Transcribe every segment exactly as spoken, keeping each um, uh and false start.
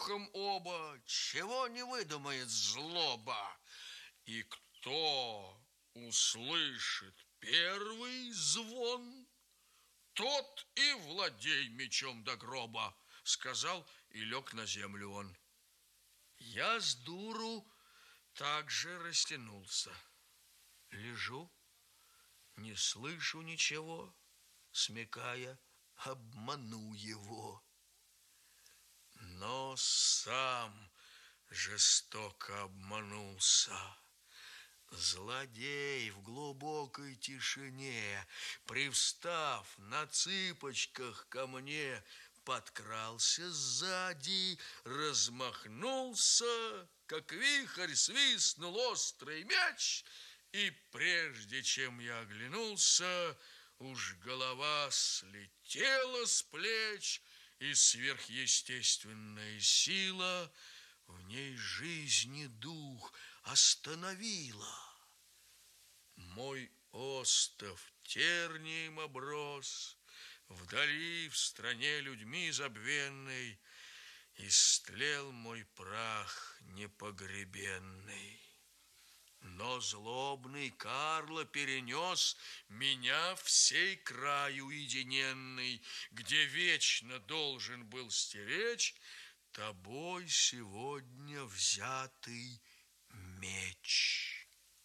ухом оба, чего не выдумает злоба. И кто услышит первый звон, тот и владей мечом до гроба, сказал, и лег на землю он. Я с дуру также растянулся. Лежу, не слышу ничего, смекая, обману его. Но сам жестоко обманулся. Злодей в глубокой тишине, привстав на цыпочках ко мне, подкрался сзади, размахнулся, как вихрь свистнул острый мяч, и прежде чем я оглянулся, уж голова слетела с плеч, и сверхъестественная сила в ней жизни дух остановила. Мой остов тернием оброс, вдали, в стране людьми забвенной, истлел мой прах непогребенный. Но злобный Карло перенес меня в сей край уединенный, где вечно должен был стеречь тобой сегодня взятый меч.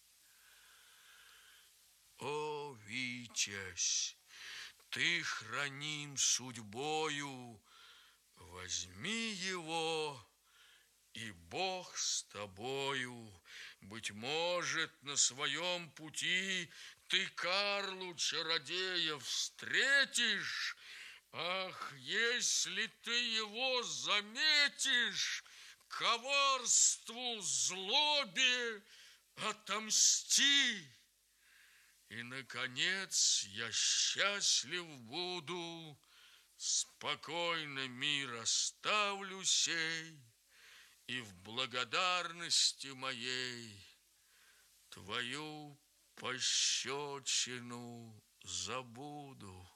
О, Витязь, ты храним судьбою, возьми его, и Бог с тобою. Быть может, на своем пути ты Карлу чародея встретишь. Ах, если ты его заметишь, коварству, злобе отомсти. И, наконец, я счастлив буду, спокойно мир оставлю сей, и в благодарности моей твою пощечину забуду.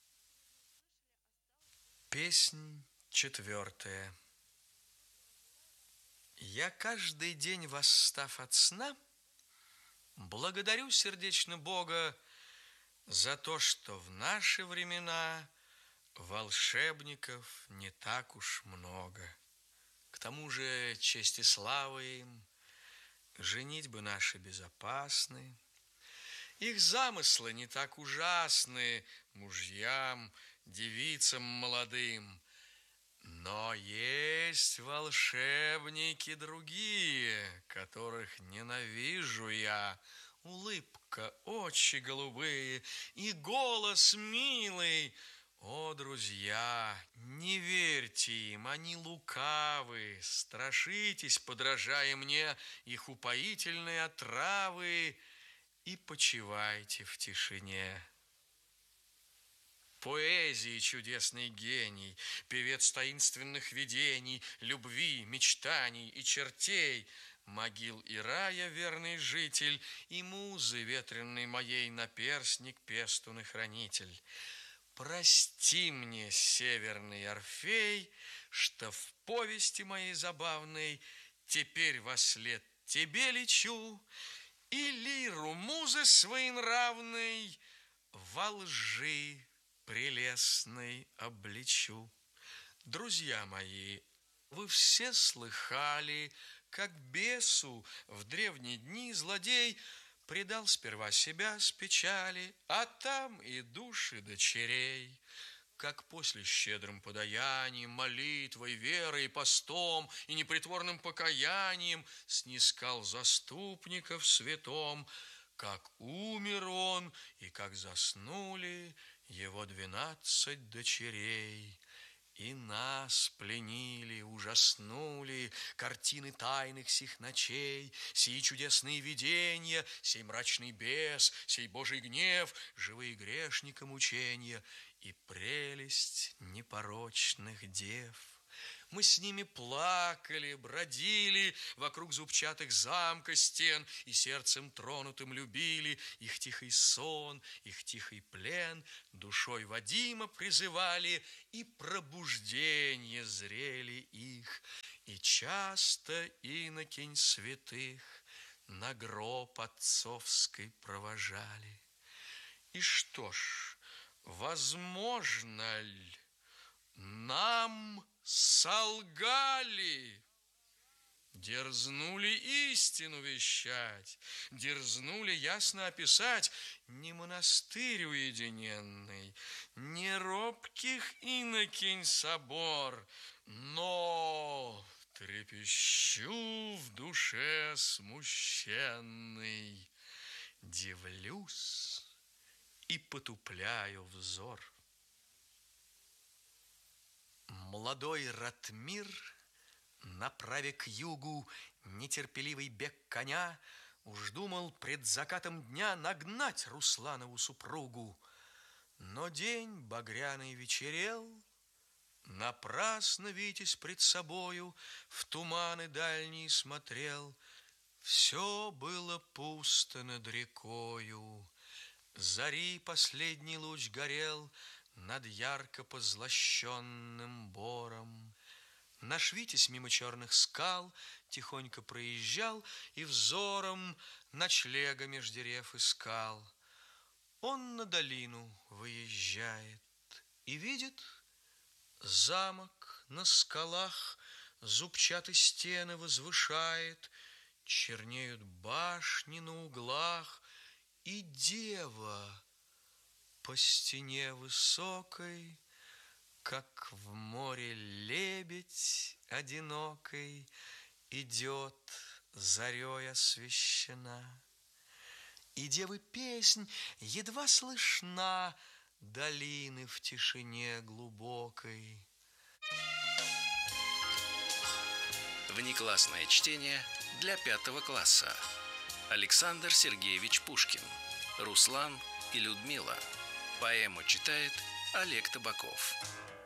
Песнь четвертая. Я каждый день, восстав от сна, благодарю сердечно Бога за то, что в наши времена волшебников не так уж много. К тому же честь и слава им, женитьбы наши безопасны, их замыслы не так ужасны мужьям, девицам молодым. Но есть волшебники другие, которых ненавижу я. Улыбка, очи голубые и голос милый. О, друзья, не верьте им, они лукавы. Страшитесь, подражая мне, их упоительные отравы, и почивайте в тишине. Поэзии чудесный гений, певец таинственных видений, любви, мечтаний и чертей, могил и рая верный житель, и музы ветреной моей наперсник, пестун и хранитель. Прости мне, северный Орфей, что в повести моей забавной теперь вослед тебе лечу, и лиру музы своенравной во лжи прелестной обличу. Друзья мои, вы все слыхали, как бесу в древние дни злодей предал сперва себя с печали, а там и души дочерей. Как после щедрым подаянием, молитвой, верой, постом и непритворным покаянием снискал заступников святом, как умер он и как заснули его двенадцать дочерей. И нас пленили, ужаснули картины тайных сих ночей, сии чудесные видения, сей мрачный бес, сей Божий гнев, живые грешникам мучения и прелесть непорочных дев. Мы с ними плакали, бродили вокруг зубчатых замка стен и сердцем тронутым любили их тихий сон, их тихий плен, душой Вадима призывали, и пробуждение зрели их. И часто инокинь святых на гроб отцовской провожали. И что ж, возможно ли, нам солгали? Дерзнули истину вещать, дерзнули ясно описать не монастырь уединенный, не робких инокинь собор, но трепещу в душе смущенный, дивлюсь и потупляю взор. Молодой Ратмир, направя к югу нетерпеливый бег коня, уж думал пред закатом дня нагнать Русланову супругу. Но день багряный вечерел, напрасно Витязь пред собою в туманы дальние смотрел. Все было пусто над рекою, зари последний луч горел над ярко позлощенным бором. Наш Витязь мимо черных скал тихонько проезжал и взором ночлега меж дерев искал. Он на долину выезжает и видит замок на скалах, зубчатые стены возвышает, чернеют башни на углах, и дева по стене высокой, как в море лебедь одинокой, идет зарей освещена. И девы песнь едва слышна долины в тишине глубокой. Внеклассное чтение для пятого класса. Александр Сергеевич Пушкин. Руслан и Людмила. Поэму читает Олег Табаков.